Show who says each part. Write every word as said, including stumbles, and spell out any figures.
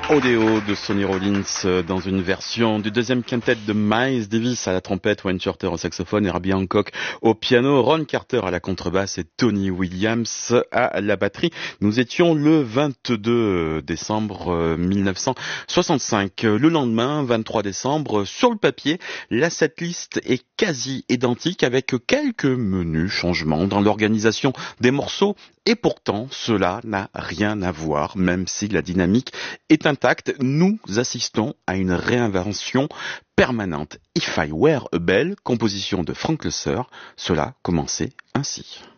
Speaker 1: Odeo de Sonny Rollins dans une version du deuxième quintet de Miles Davis à la trompette, Wayne Shorter au saxophone, Herbie Hancock au piano, Ron Carter à la contrebasse et Tony Williams à la batterie. Nous étions le vingt-deux décembre mille neuf cent soixante-cinq. Le lendemain, vingt-trois décembre, sur le papier, la setlist est quasi identique avec quelques menus changements dans l'organisation des morceaux. Et pourtant, cela n'a rien à voir, même si la dynamique est intacte. Nous assistons à une réinvention permanente. If I Were a Bell, composition de Frank Loesser, cela commençait ainsi.